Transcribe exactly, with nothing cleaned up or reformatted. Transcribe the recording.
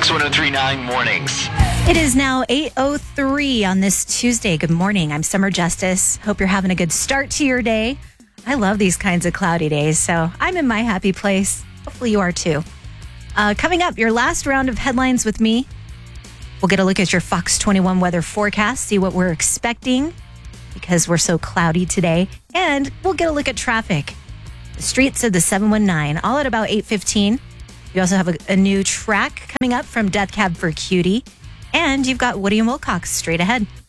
Kicks one oh three point nine mornings. It is now eight oh three on this Tuesday. Good morning. I'm Summer Justice. Hope you're having a good start to your day. I love these kinds of cloudy days, so I'm in my happy place. Hopefully you are too. Uh, coming up, your last round of headlines with me. We'll get a look at your Fox twenty-one weather forecast, see what we're expecting because we're so cloudy today. And we'll get a look at traffic. The streets of the seven one nine, all at about eight fifteen. You also have a, a new track coming up from Death Cab for Cutie. And you've got Woody and Wilcox straight ahead.